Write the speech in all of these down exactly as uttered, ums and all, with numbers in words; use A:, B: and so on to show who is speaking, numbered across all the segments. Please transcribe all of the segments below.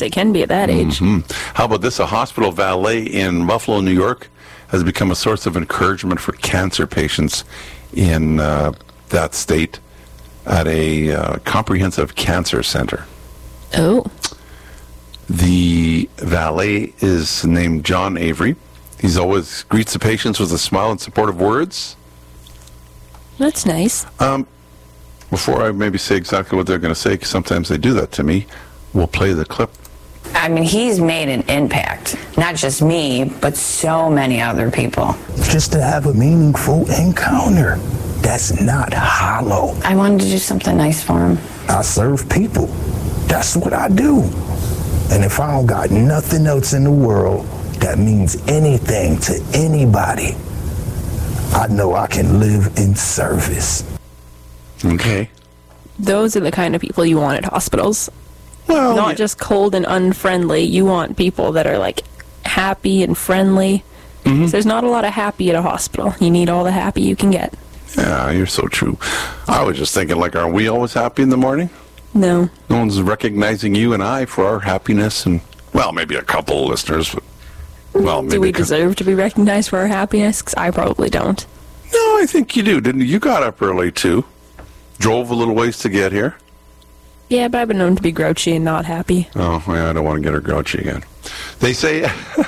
A: they can be at that age.
B: Mm-hmm. How about this? A hospital valet in Buffalo, New York, has become a source of encouragement for cancer patients in uh, that state at a uh, comprehensive cancer center.
A: Oh.
B: The valet is named John Avery. He's always greets the patients with a smile and supportive words.
A: That's nice.
B: Um, before I maybe say exactly what they're going to say, because sometimes they do that to me, we'll play the clip.
C: I mean, he's made an impact. Not just me, but so many other people.
D: Just to have a meaningful encounter. That's not hollow.
C: I wanted to do something nice for him.
D: I serve people. That's what I do. And if I don't got nothing else in the world that means anything to anybody, I know I can live in service.
B: Okay.
A: Those are the kind of people you want at hospitals.
B: Well,
A: Not
B: yeah.
A: just cold and unfriendly. You want people that are, like, happy and friendly. Mm-hmm. There's not a lot of happy at a hospital. You need all the happy you can get.
B: Yeah, you're so true. I was just thinking, like, aren't we always happy in the morning?
A: No.
B: No one's recognizing you and I for our happiness, and, well, maybe a couple of listeners, but, well, maybe...
A: Do we
B: a cou-
A: deserve to be recognized for our happiness? 'Cause I probably don't.
B: No, I think you do, didn't you? You got up early, too. Drove a little ways to get here.
A: Yeah, but I've been known to be grouchy and not happy.
B: Oh, yeah, I don't want to get her grouchy again. They say...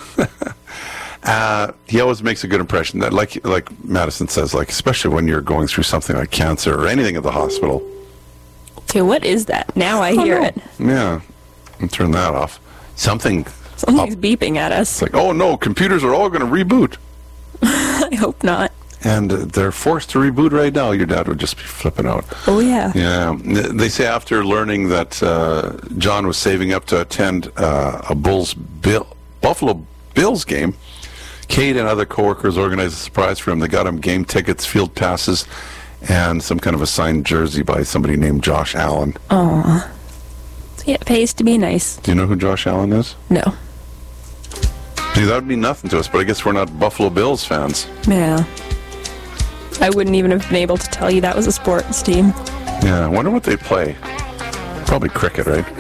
B: Uh, he always makes a good impression. That, like like Madison says, like especially when you're going through something like cancer or anything at the hospital.
A: Okay, what is that? Now I hear it.
B: Yeah, and turn that off. Something.
A: Something's
B: up.
A: beeping at us.
B: It's like, oh no, computers are all going to reboot.
A: I hope not.
B: And uh, they're forced to reboot right now. Your dad would just be flipping out.
A: Oh, yeah.
B: Yeah. They say after learning that uh, John was saving up to attend uh, a Bulls Bill, Buffalo Bills game, Kate and other coworkers organized a surprise for him. They got him game tickets, field passes, and some kind of a signed jersey by somebody named Josh Allen.
A: Aw. Yeah, it pays to be nice.
B: Do you know who Josh Allen is?
A: No.
B: See, that would mean nothing to us, but I guess we're not Buffalo Bills fans.
A: Yeah. I wouldn't even have been able to tell you that was a sports team.
B: Yeah, I wonder what they play. Probably cricket, right?